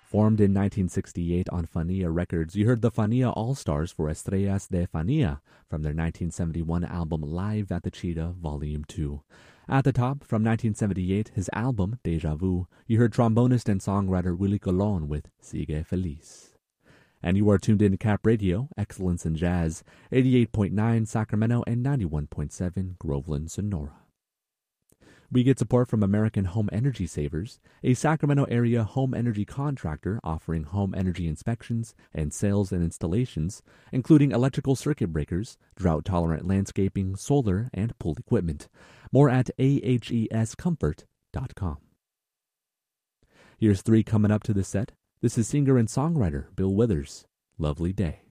Formed in 1968 on Fania Records, you heard the Fania All-Stars for Estrellas de Fania from their 1971 album Live at the Cheetah Volume 2. At the top, from 1978, his album Deja Vu, you heard trombonist and songwriter Willie Colon with Sigue Feliz. And you are tuned in to Cap Radio, Excellence in Jazz, 88.9 Sacramento and 91.7 Groveland, Sonora. We get support from American Home Energy Savers, a Sacramento area home energy contractor offering home energy inspections and sales and installations, including electrical circuit breakers, drought-tolerant landscaping, solar, and pool equipment. More at ahescomfort.com. Here's 3 coming up to the set. This is singer and songwriter Bill Withers. Lovely Day.